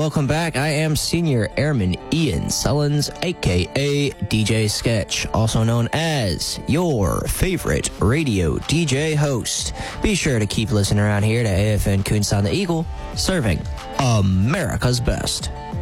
welcome back. I am Senior Airman Ian Sullins, aka DJ Sketch, also known as your favorite radio DJ host. Be sure to keep listening around here to AFN Kunsan the Eagle, serving America's best.